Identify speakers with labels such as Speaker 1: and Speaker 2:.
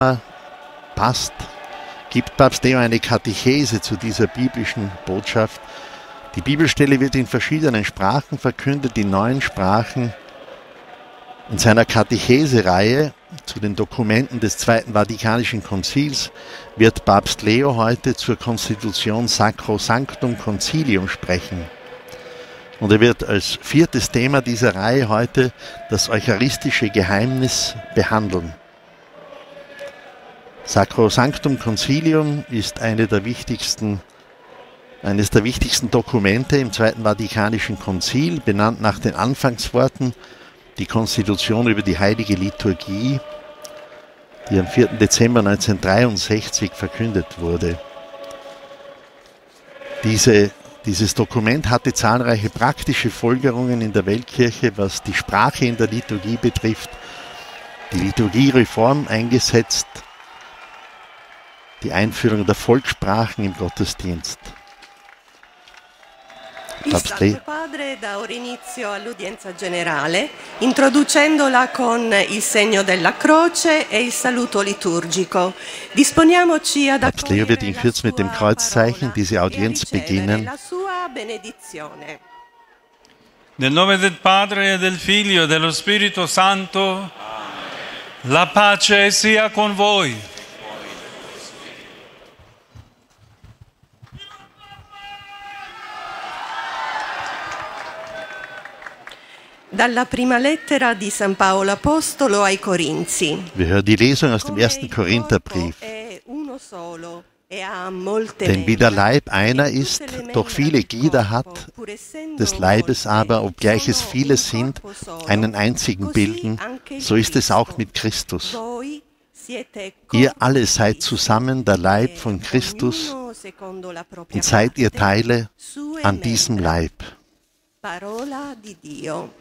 Speaker 1: passt, gibt Papst Leo eine Katechese zu dieser biblischen Botschaft. Die Bibelstelle wird in verschiedenen Sprachen verkündet, in 9 Sprachen. In seiner Katechese-Reihe zu den Dokumenten des Zweiten Vatikanischen Konzils wird Papst Leo heute zur Konstitution Sacrosanctum Concilium sprechen. Und er wird als 4. Thema dieser Reihe heute das eucharistische Geheimnis behandeln. Sacrosanctum Concilium ist eines der wichtigsten Dokumente im Zweiten Vatikanischen Konzil, benannt nach den Anfangsworten, die Konstitution über die Heilige Liturgie, die am 4. Dezember 1963 verkündet wurde. Dieses Dokument hatte zahlreiche praktische Folgerungen in der Weltkirche, was die Sprache in der Liturgie betrifft, die Liturgiereform eingesetzt, die Einführung der Volkssprachen im Gottesdienst.
Speaker 2: Il Santo Padre dà ora inizio all'udienza generale, introducendola con il segno della croce e il saluto liturgico. Disponiamoci ad
Speaker 1: Papst Leo wird in Kürze mit dem Kreuzzeichen diese Audienz beginnen.
Speaker 2: la sua benedizione.
Speaker 3: Nel nome del Padre, e del Figlio e dello Spirito Santo, la pace sia con voi.
Speaker 2: Dalla prima lettera di San Paolo Apostolo ai Corinzi.
Speaker 1: Wir hören die Lesung aus dem 1. Korintherbrief. Denn wie der Leib einer ist, doch viele Glieder hat, des Leibes aber, obgleich es viele sind, einen einzigen bilden, so ist es auch mit Christus. Ihr alle seid zusammen der Leib von Christus und seid ihr Teile an diesem Leib.
Speaker 2: Parola di Dio.